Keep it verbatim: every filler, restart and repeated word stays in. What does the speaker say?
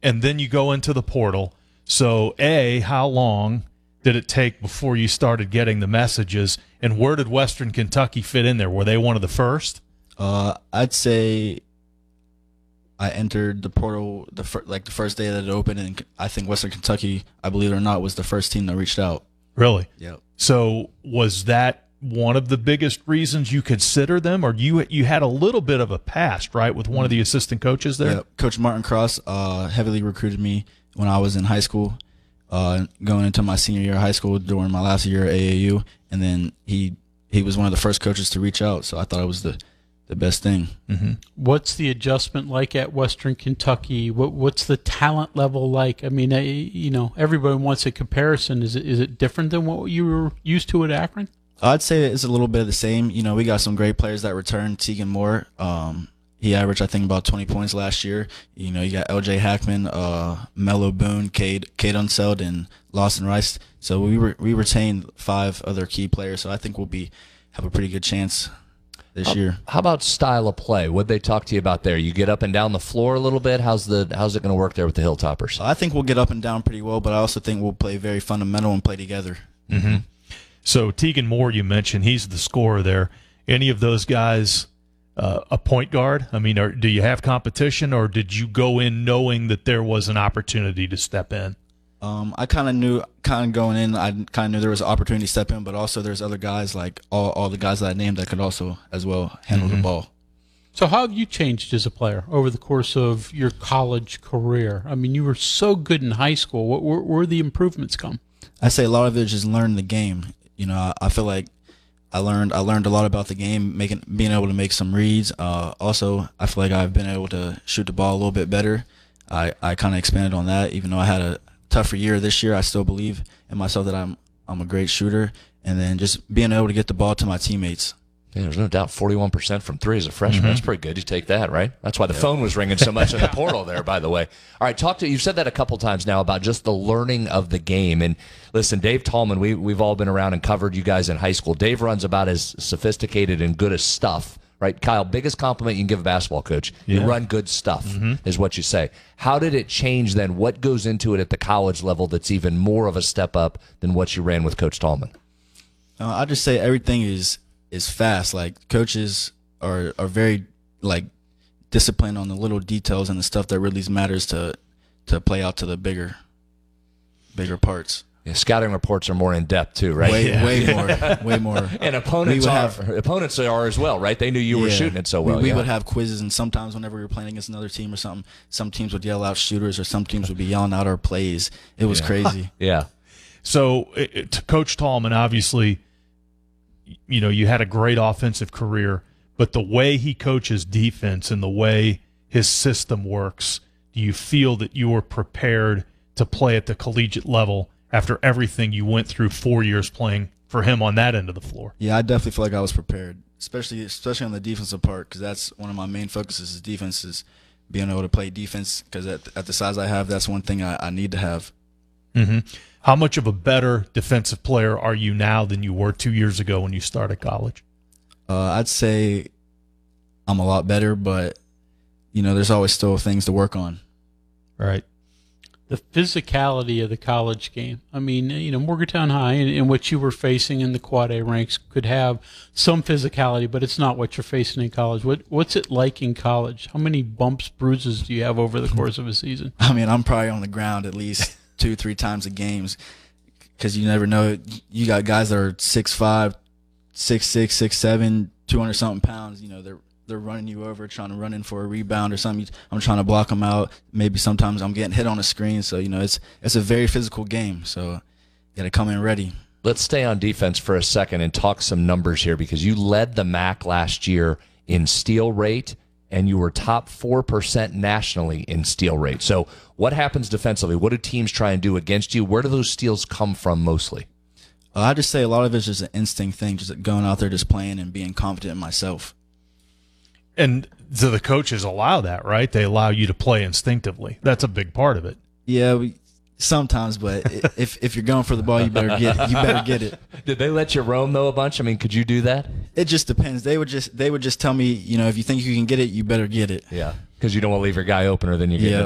and then you go into the portal. So, A, how long did it take before you started getting the messages, and where did Western Kentucky fit in there? Were they one of the first? Uh, I'd say I entered the portal the fir- like the first day that it opened, and I think Western Kentucky, I believe it or not, was the first team that reached out. Really? Yep. So was that one of the biggest reasons you consider them, or you you had a little bit of a past, right, with one of the assistant coaches there? Yeah, Coach Martin Cross uh, heavily recruited me when I was in high school, uh, going into my senior year of high school during my last year at A A U, and then he he was one of the first coaches to reach out, so I thought it was the, the best thing. Mm-hmm. What's the adjustment like at Western Kentucky? What What's the talent level like? I mean, I, you know, everybody wants a comparison. Is it is it different than what you were used to at Akron? I'd say it's a little bit of the same. You know, we got some great players that returned. Tegan Moore, um, he averaged, I think, about twenty points last year. You know, you got L J Hackman, uh, Mello Boone, Cade, Cade Unseld, and Lawson Rice. So we re- we retained five other key players. So I think we'll be have a pretty good chance this how, year. How about style of play? What'd they talk to you about there? You get up and down the floor a little bit. How's the how's it going to work there with the Hilltoppers? I think we'll get up and down pretty well, but I also think we'll play very fundamental and play together. Mm-hmm. So Tegan Moore, you mentioned, he's the scorer there. Any of those guys uh, a point guard? I mean, are, do you have competition, or did you go in knowing that there was an opportunity to step in? Um, I kind of knew, kind of going in, I kind of knew there was an opportunity to step in, but also there's other guys, like all, all the guys that I named, that could also as well handle Mm-hmm. the ball. So how have you changed as a player over the course of your college career? I mean, you were so good in high school. What, where, where the improvements come? I say a lot of it is just learning the game. You know, I, I feel like I learned I learned a lot about the game, making being able to make some reads. Uh, also, I feel like I've been able to shoot the ball a little bit better. I, I kind of expanded on that. Even though I had a tougher year this year, I still believe in myself that I'm I'm a great shooter. And then just being able to get the ball to my teammates. Yeah, there's no doubt forty-one percent from three as a freshman. Mm-hmm. That's pretty good. You take that, right? That's why the phone was ringing so much in the portal there, by the way. All right, talk to you've said that a couple times now about just the learning of the game. And listen, Dave Tallman, we, we've all been around and covered you guys in high school. Dave runs about as sophisticated and good as stuff, right? Kyle, biggest compliment you can give a basketball coach. Yeah. You run good stuff, Mm-hmm. is what you say. How did it change then? What goes into it at the college level that's even more of a step up than what you ran with Coach Tallman? Uh, I just say everything is is fast. Like, coaches are are very like disciplined on the little details and the stuff that really matters to to play out to the bigger bigger parts. Yeah, scouting reports are more in depth too, right? Way Yeah. way more, way more. And opponents We would are have- opponents are as well, right? They knew you were Yeah. shooting it so well. We, we yeah. would have quizzes, and sometimes whenever we were playing against another team or something, some teams would yell out shooters, or some teams would be yelling out our plays. It was Yeah. crazy. Yeah. So it, it- to Coach Tallman, obviously, you know, you had a great offensive career, but the way he coaches defense and the way his system works, do you feel that you were prepared to play at the collegiate level after everything you went through four years playing for him on that end of the floor? Yeah, I definitely feel like I was prepared, especially especially on the defensive part, because that's one of my main focuses is defense, is being able to play defense, because at, at the size I have, that's one thing I, I need to have. Mm-hmm. How much of a better defensive player are you now than you were two years ago when you started college? Uh, I'd say I'm a lot better, but, you know, there's always still things to work on. Right. The physicality of the college game. I mean, you know, Morgantown High and, and what you were facing in the Quad A ranks could have some physicality, but it's not what you're facing in college. What What's it like in college? How many bumps, bruises do you have over the course of a season? I mean, I'm probably on the ground at least two, three times a game, because you never know. You got guys that are six five, six six, six seven, two hundred something pounds. You know, they're they're running you over, trying to run in for a rebound or something. I'm trying to block them out. Maybe sometimes I'm getting hit on the screen. So, you know, it's it's a very physical game. So you got to come in ready. Let's stay on defense for a second and talk some numbers here, because you led the M A C last year in steal rate, and you were top four percent nationally in steal rate. So what happens defensively? What do teams try and do against you? Where do those steals come from mostly? Uh, I just say a lot of it's just an instinct thing, just going out there, just playing and being confident in myself. And so the coaches allow that, right? They allow you to play instinctively. That's a big part of it. Yeah, we, sometimes, but i- if if you're going for the ball, you better get it. You better get it. Did they let you roam, though, a bunch? I mean, could you do that? It just depends. They would just they would just tell me, you know, if you think you can get it, you better get it. Yeah. Because you don't want to leave your guy opener, then you get Yeah.